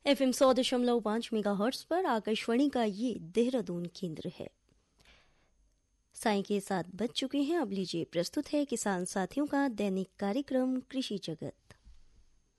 FM 100.5 megahertz पर आकाशवाणी का ये देहरादून केंद्र है। साय के 7 बज चुके हैं। अब लीजिए प्रस्तुत है किसान साथियों का दैनिक कार्यक्रम कृषि जगत।